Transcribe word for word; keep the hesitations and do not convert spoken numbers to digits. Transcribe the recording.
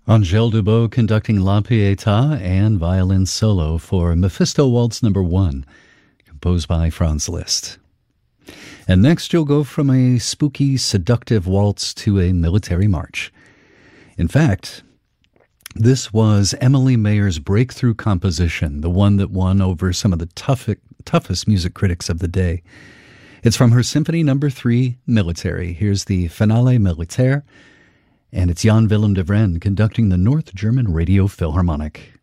Angèle Dubot conducting La Pietà and violin solo for Mephisto Waltz number one, composed by Franz Liszt. And next you'll go from a spooky, seductive waltz to a military march. In fact, this was Emily Mayer's breakthrough composition, the one that won over some of the tough, toughest music critics of the day. It's from her Symphony number three, Military. Here's the Finale Militaire, and it's Jan Willem de Vren conducting the North German Radio Philharmonic.